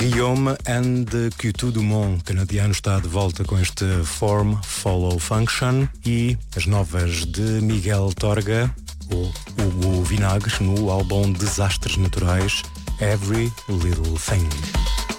Guillaume and Q2 Dumont, canadiano, está de volta com este Form Follow Function, e as novas de Miguel Torga, ou Hugo Vinagres, no álbum Desastres Naturais, Every Little Thing.